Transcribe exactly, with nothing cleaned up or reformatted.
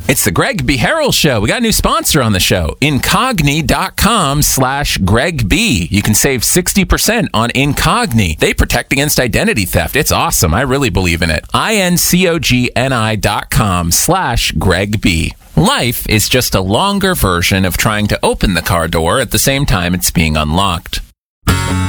It's the Greg B. Harrell Show. We got a new sponsor on the show, Incogni.com slash Greg B. You can save sixty percent on Incogni. They protect against identity theft. It's awesome. I really believe in it. I-N-C-O-G-N-I dot com slash Greg B. Life is just a longer version of trying to open the car door at the same time it's being unlocked.